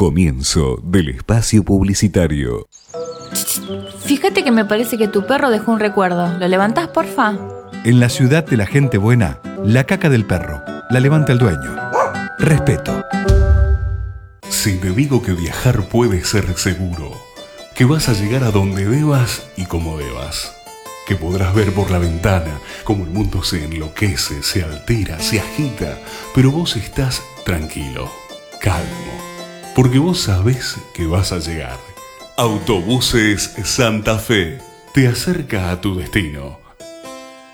Comienzo del espacio publicitario. Fíjate que me parece que tu perro dejó un recuerdo. ¿Lo levantás, porfa? En la ciudad de la gente buena, la caca del perro la levanta el dueño. Respeto. Si te digo que viajar puede ser seguro, que vas a llegar a donde debas y como debas, que podrás ver por la ventana cómo el mundo se enloquece, se altera, se agita, pero vos estás tranquilo, calmo, porque vos sabés que vas a llegar. Autobuses Santa Fe te acerca a tu destino.